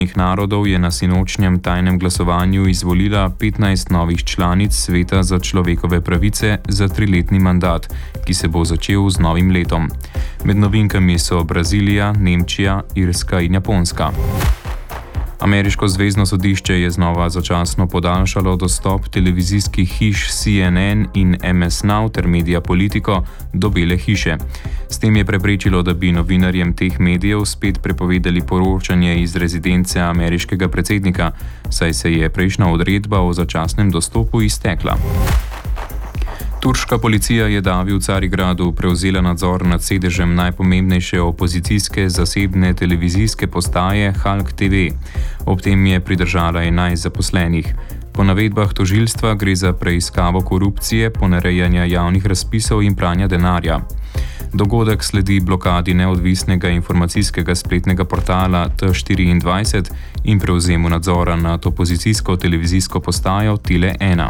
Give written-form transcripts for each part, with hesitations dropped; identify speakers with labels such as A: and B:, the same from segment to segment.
A: narodov je na sinočnjem tajnem glasovanju izvolila 15 novih članic Sveta za človekove pravice za 3-letni mandat, ki se bo začel z novim letom. Med novinkami so Brazilija, Nemčija, Irska in Japonska. Ameriško zvezno sodišče je znova začasno podaljšalo dostop televizijskih hiš CNN in MS Now ter Media Politico do Bele hiše. S tem je preprečilo, da bi novinarjem teh medijev spet prepovedali poročanje iz rezidence ameriškega predsednika, saj se je prejšnja odredba o začasnem dostopu iztekla. Turška policija je davi v Carigradu prevzela nadzor nad sedežem najpomembnejše opozicijske zasebne televizijske postaje Halk TV. Ob tem je pridržala 11 zaposlenih. Po navedbah tožilstva gre za preiskavo korupcije, ponarejanja javnih razpisov in pranja denarja. Dogodek sledi blokadi neodvisnega informacijskega spletnega portala T24 in prevzemu nadzora nad opozicijsko televizijsko postajo Tele 1.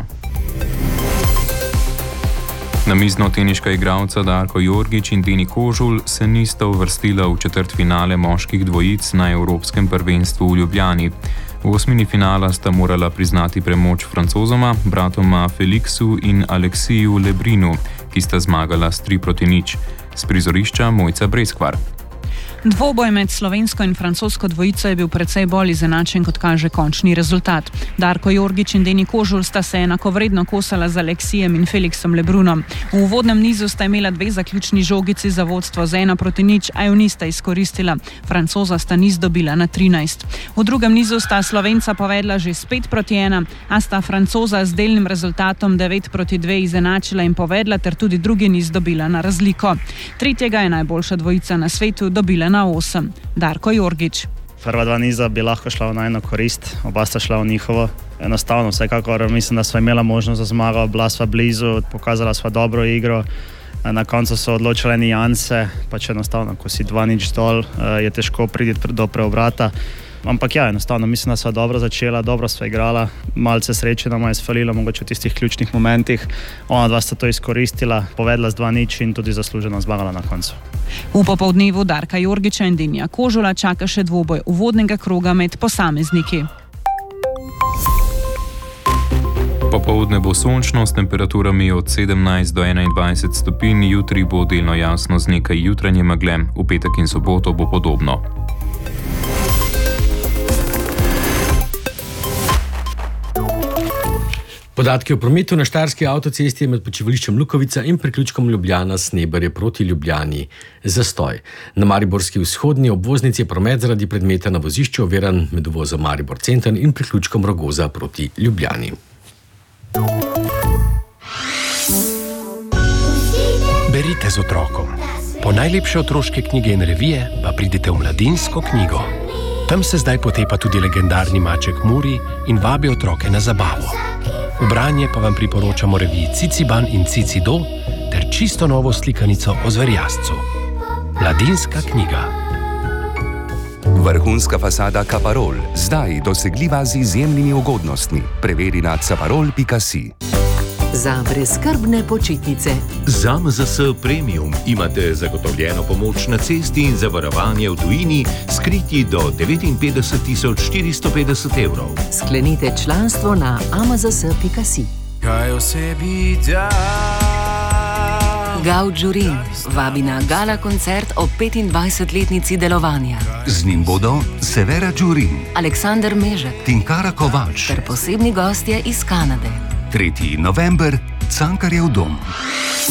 A: Namiznoteniška igralca Darko Jorgić in Deni Kožul se nista uvrstila v četrtfinale moških dvojic na Evropskem prvenstvu v Ljubljani. V osmini finala sta morala priznati premoč Francozoma, bratoma Felixu in Aleksiju Lebrinu, ki sta zmagala s 3-0. S prizorišča Mojca Breskvar.
B: Dvoboj med slovensko in francosko dvojico je bil precej bolj izenačen, kot kaže končni rezultat. Darko Jorgić in Deni Kožul sta se enakovredno kosala z Aleksijem in Felixom Lebrunom. V uvodnem nizu sta imela 2 zaključni žogici za vodstvo z 1-0, a ju nista izkoristila. Francoza sta niz dobila na 13. V drugem nizu sta Slovenca povedla že s 5-1, a sta Francoza z delnim rezultatom 9-2 izenačila in povedla ter tudi drugi niz dobila na razliko. Tretjega je najboljša dvojica na svetu dobila na 8. Darko Jorgić.
C: Prva 2 niza bi lahko šla v najno korist, oba sta šla v njihovo. Enostavno, vsekakor mislim, da sva imela možnost za zmago, bila sva blizu, pokazala sva dobro igro. Na koncu so odločile nijanse, pač enostavno, ko si 2-0 dol, je težko priti do preobrata. Ampak ja, enostavno, mislim, da sva dobro začela, dobro sva igrala, malce sreče nama je sfalilo, mogoče v tistih ključnih momentih. Ona 2 sta to izkoristila, povedla z 2-0 in tudi zasluženo zmagala na koncu.
B: V popoldnevu Darka Jorgića in Denija Kožula čaka še dvoboj uvodnega kroga med posamezniki.
A: Popoldne bo sončno s temperaturami od 17 do 21 stopinj, jutri bo delno jasno z nekaj jutranje megle, v petek in soboto bo podobno.
D: Podatki o prometu na štajerski avtocesti med počivališčem Lukovica in priključkom Ljubljana-Sneberje proti Ljubljani. Zastoj. Na mariborski vzhodni obvoznici je promet zaradi predmeta na vozišču oviran med uvozom Maribor Center in priključkom Rogoza proti Ljubljani.
E: Berite z otrokom. Po najlepše otroške knjige in revije pa pridite v Mladinsko knjigo. Tam se zdaj potepa tudi legendarni maček Muri in vabi otroke na zabavo. V branje pa vam priporočamo reviji Ciciban in Cicido ter čisto novo slikanico o zverjascu. Mladinska knjiga.
F: Vrhunska fasada Caparol, zdaj dosegljiva z izjemnimi ugodnostmi. Preveri na caparol.si.
G: Za brezskrbne počitnice.
H: Za AMZS Premium imate zagotovljeno pomoč na cesti in zavarovanje v tujini, skriti do 59.450 evrov.
G: Sklenite članstvo na amzs.si.
I: Kaj osebi da?
G: Gav Đurin vabi na gala koncert o 25-letnici delovanja.
F: Z njim bodo Severa Đurin,
G: Aleksander Mežek,
F: Tinkara Kovač
G: ter posebni gostje iz Kanade.
F: 3. november, Cankarjev dom.